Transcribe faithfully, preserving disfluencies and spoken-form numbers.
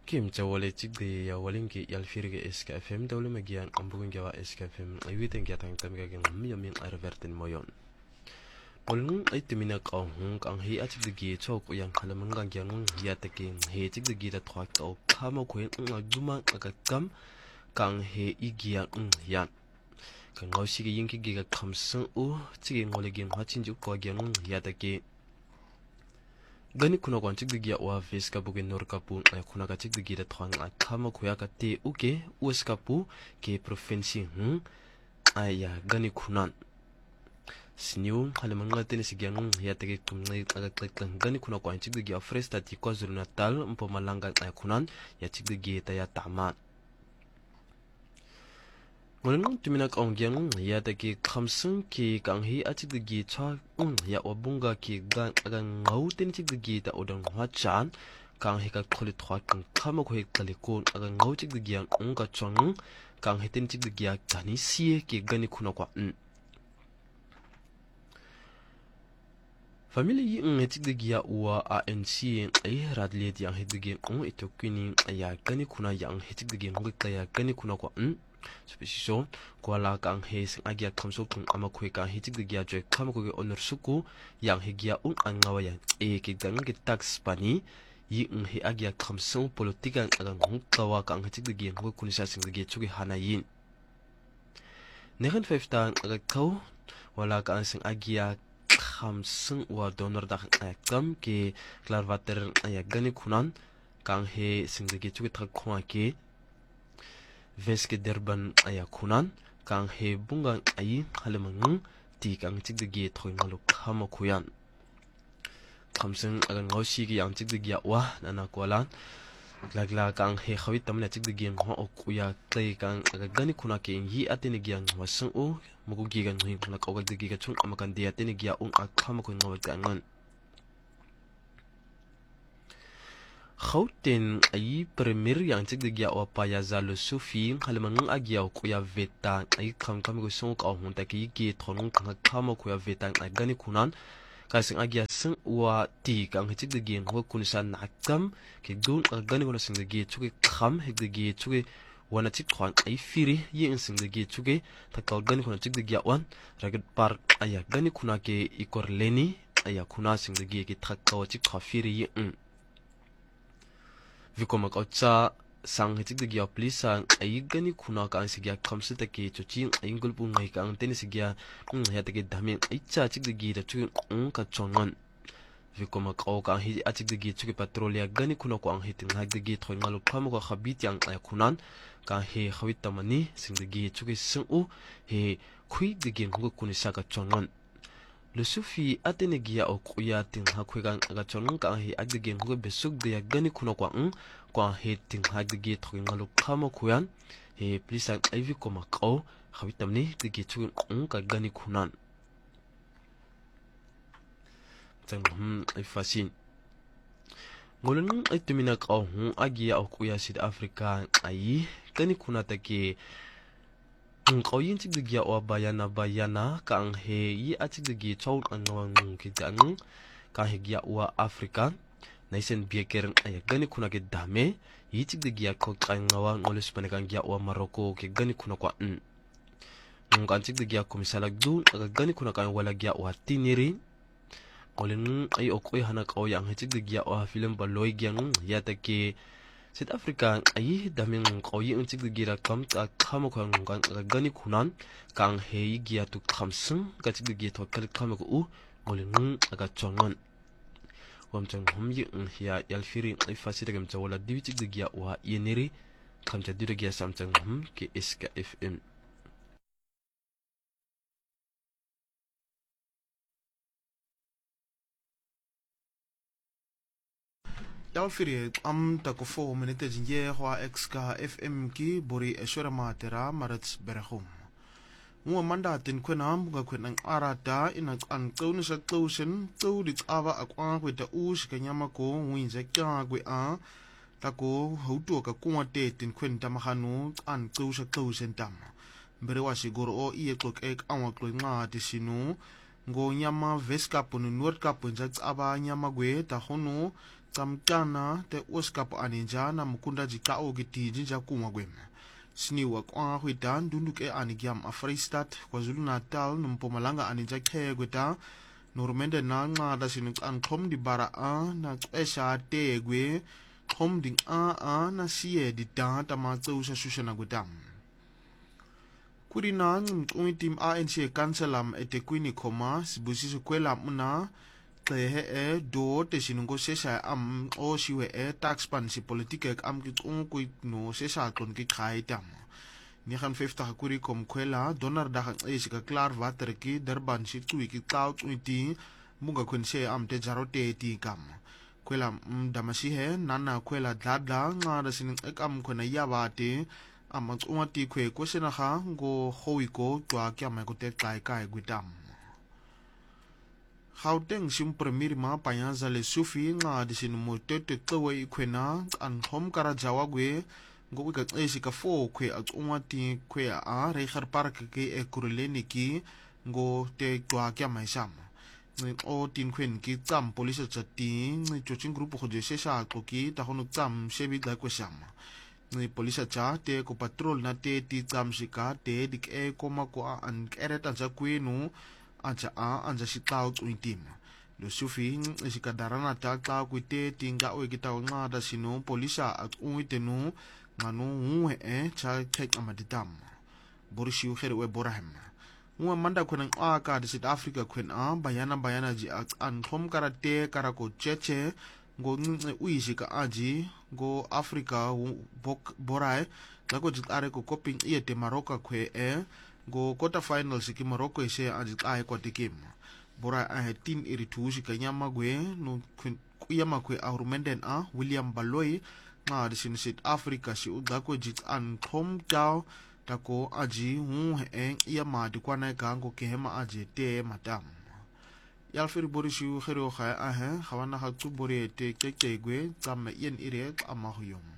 Kim Jawale Chigde ya Walinki Yalfirge S K F M Dawle Magian Ambugawa S K F M Ayuiten Gatang Tamigan Miamin Arvertin Moyon. Polung Itiminak on Hung and he at the gate talk young Halamangan Yatakin, he took the gate at Twak or Kamo Queen Duma Agam Kang he Igia Yan. Kan Hoshi Yinki Giga comes soon, oh, Tigin Oligin watching you Kogan Yataki. Gani kuna kwa chik digia wa veska buge norkapu ay kuna ka chik digia twang ay kama kuya ka te uke ueskapu ke provinsi hmm aya gani kunan sinyo halimanga tene sigianung ya tege kumnai aga klikang gani kuna kwa chik digia fresta ti KwaZulu Natal Mpumalanga ay kunan ya chik digia ta ya tamat Ngolong tuminak ongyan ya tege khamsung ke kanghi achik digia cha ya wabunga ke gan aga ngau ten chik digia ta odang hwachan kang he ka kholi thwa kang khama ko he kaliko aga ngau chik digia onga chong kang he ten chik digia tani sie ke gani kuna kwa n family yi ng chik digia wa A N C ai radle dia he digia on etokuni ya gani kuna yang he chik digia ngoi ka ya gani kuna kwa n Spesiso, kuala kang he sing agia kamso kung ama kwe kang he chik digia joy kama kwe onor suku yang he gia un angawa yang e ke gang ke tax pani yi ng he agia kamso politika agang hong kawa kang he chik digia ngwe kunisa sing digia chuki hana yin. Negen fefta aga kau wala kang sing agia kamso wa donor dak akam ke klarvater aya gani kunan kang he sing digia chuki tak kwa ke Veske derban aya kunan kang he bunga ayi halemangung ti kang chik digi thoi ngalu khama kuyan khamseng agan ngausi gi yang chik digi wa nana kwalan glagla kang he khawit tamna chik digi ngho okuya klei kang aga gani kuna ke yi atene gi yang wasang o mugu gi gan ngin kuna kawgal digi ga chung amakan dia atene gi un akhama ko ngawal kangan Gauteng ay premier yang chik digia wa paya zalo sufi halamanung agia kuya veta ay kam kam go song ka hun ta ki ge thonung kang kama kuya veta ay gani kunan kasing agia sing wa ti kang chik digi ngo kunsan nakam ke gun gani ko sing digi chuki kham he digi chuki wana chik khwan ay firi yi sing digi chuki ta ka gani ko chik digi wan ragad par aya gani kuna ke ikor leni aya kuna sing digi ke thak ka chik kha firi yi Vikoma kaucha sang hitik digia plisa ay gani kuna ka ang sigya kamsa take chochi ay gulpu ngai ka ang teni sigya ya take dami ay cha chik digi da chuki ang ka chongan Vikoma kau ka ang hi achik digi chuki patrolia gani kuna ko ang hiting hag digi thoi ngalu pamo ka khabit yang ay kunan ka he khawit tamani sing digi chuki sing u he khui digi ngu kunisa ka chongan Le sufi atene gia o kuya ting ha kwegang aga chonung ka he agde ngu besuk de gani kuna kwa ng kwa he ting ha de thoi ngalu khama kuyan he plisa ivy koma ko khawitamni de ge chu ng ka gani kunan tang hum ifasin ngolun itumina ka hu agia o kuya South Africa ai gani kuna take Ang kauyin chik digia o bayana bayana kang he yi achik digi chow angawang kitang kang he gia wa Afrika naisen bieker ay gani kuna ke dame yi chik digia ko kangawa ngoles panekang gia wa Morocco ke gani kuna kwa n ng kan chik digia komisala du aga gani kuna kang wala gia wa tiniri ngolen ay okoy hana kaw yang chik digia o film baloy gyang yata ke South Africa ay daming kauyi unchik digira kam ta khama ko ngan gani kunan kang he gia tu khamsung ka chik digi to kal khama ko u ngolin aga chongon wam chang humyi un hiya yalfiri ay fasita gam chawala diwi chik digia wa yeneri kam cha diria sam chang hum ke S K F M Yalfiri am ta ko fo minute jinje hwa X K F M ki bori eshora matera marats berahum. Ngwa manda tin kwenam ga kwenang arata ina an tawni sa tawsen taw dit ava akwa kweta us kanyama ko winza kya gwe a ta ko hautu ka kuma te tin kwenta mahanu an taw sa tawsen tam. Bere wa siguro o iye klok ek anwa klok nga tisinu ngo nyama veska ponu nuot ka punja aba nyama gwe ta hono tsamtana te oskap aninja na mukunda jikao gitiji jakuma gwem sniwa kwa huita ndunduk e anigiam a Vrystaat KwaZulu Natal numpumalanga aninja khe gweta Normende na ngada sinu an kom di bara a na esha tegwe kom ding a a na siye di ta tamatsu sa sushana gweta Kurina ngumqumi team A N C kanselam etekwini khoma sibusiso kwela mna xehe e do te sinungo sesa am o siwe e tax pan si politieke am ki ku no sesa klon ki khaitam ni gaan vyftig kuri kom kwela donderdag e sika klaar water ki Durban si tui ki tau tui munga kwense am te jarote ti kam kwela mdamasi he nana kwela dada ngada sining ek am kwena yabate ama umati kwe kwesena ha ngo hoiko twa kya ma ko te kai kai gwitam Gauteng sim premier ma payanza le sufi nga disin mo tete twe ikwena an hom kara jawagwe ngo wika esi ka fo kwe at umati kwe a reger park ke e kureleni ki ngo te twa kya ma sam ni o tin kwen ki tsam police cha ti ni chochin group go je sesa ko ki ta hono tsam shebi da kwesam ni polisa cha te ko patrol na te ti tsam sika te dik e koma ko an kereta za kwenu acha a anja sitau tsuitim lo sufi sika darana ta ta ku te tinga o kita nga da sino polisa at uitenu nganu uwe e cha tek amaditam borishiu khere we borahem uwa manda kwen a ka de South Africa kwen a bayana bayana ji an thom karate karako cheche ngo nge uishika aji go Africa bok borai lako jitare ko coping iete Maroka kwe e go quarter finals ki Morocco ise aji ai kwa tikim borai a tin iri tushi kanyama gwe no kuyama kwe a rumenden a William Baloyi nga disin South Africa si udako jit an thom tao tako aji hu e yama di kwana gango kehema aji te matam Yalfir borishiu khero kha a he khawana ha tu bori te ke ke gwe tsam yen ire amahuyom